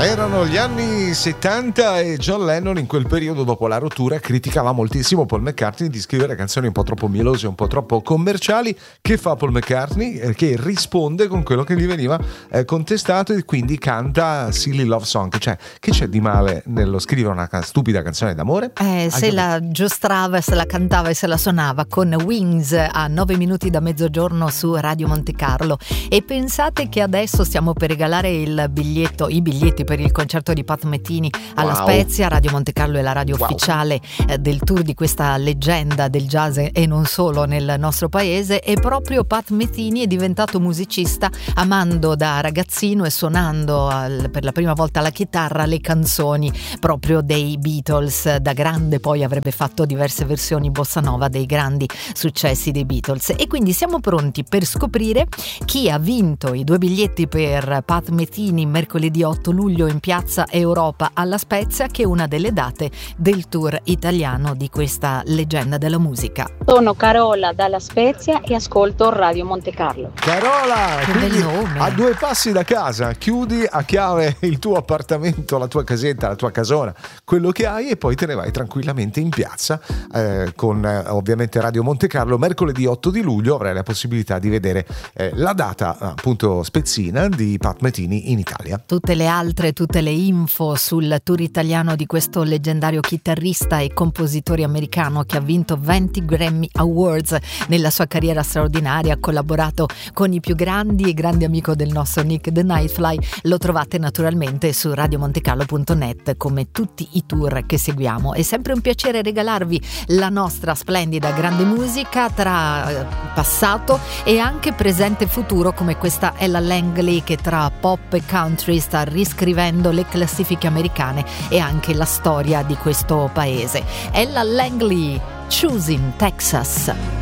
Erano gli anni 70 e John Lennon in quel periodo, dopo la rottura, criticava moltissimo Paul McCartney di scrivere canzoni un po' troppo mielose, un po' troppo commerciali. Che fa Paul McCartney? Che risponde con quello che gli veniva contestato e quindi canta Silly Love Song. Cioè, che c'è di male nello scrivere una stupida canzone d'amore? Se la giostrava, se la cantava e se la suonava con Wings a 9 minuti da mezzogiorno su Radio Monte Carlo. E pensate che adesso stiamo per regalare i biglietti per il concerto di Pat Metheny alla Spezia. Radio Monte Carlo è la radio ufficiale del tour di questa leggenda del jazz e non solo nel nostro paese. E proprio Pat Metheny è diventato musicista, amando da ragazzino e suonando per la prima volta la chitarra le canzoni proprio dei Beatles. Da grande poi avrebbe fatto diverse versioni bossa nova dei grandi successi dei Beatles. E quindi siamo pronti per scoprire chi ha vinto i 2 biglietti per Pat Metheny mercoledì 8 luglio in Piazza Europa alla Spezia, che è una delle date del tour italiano di questa leggenda della musica. Sono Carola dalla Spezia e ascolto Radio Monte Carlo. Carola, quindi a 2 passi da casa, chiudi a chiave il tuo appartamento, la tua casetta, la tua casona, quello che hai, e poi te ne vai tranquillamente in piazza con ovviamente Radio Monte Carlo. Mercoledì 8 di luglio avrai la possibilità di vedere la data appunto spezzina di Pat Metheny in Italia. Tutte le info sul tour italiano di questo leggendario chitarrista e compositore americano che ha vinto 20 Grammy Awards nella sua carriera straordinaria, ha collaborato con i più grandi e grande amico del nostro Nick the Nightfly. Lo trovate naturalmente su radiomontecarlo.net come tutti i tour che seguiamo. È sempre un piacere regalarvi la nostra splendida grande musica tra passato e anche presente e futuro, come questa Ella Langley che tra pop e country sta riscrivendo le classifiche americane e anche la storia di questo paese. Ella Langley, Choosing Texas.